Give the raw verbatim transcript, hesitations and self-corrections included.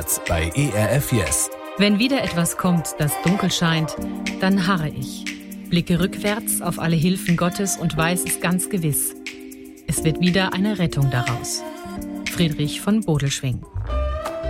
bei E R F Yes. Wenn wieder etwas kommt, das dunkel scheint, dann harre ich, blicke rückwärts auf alle Hilfen Gottes und weiß es ganz gewiss. Es wird wieder eine Rettung daraus. Friedrich von Bodelschwingh.